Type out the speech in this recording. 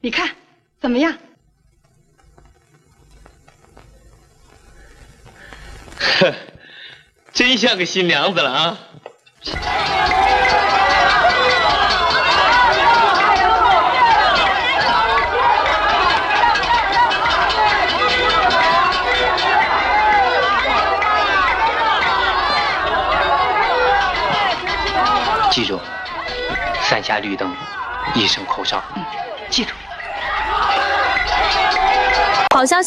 你看怎么样？ 呵，真像个新娘子了啊！记住，3下绿灯，1声口哨。 记住。 好消息。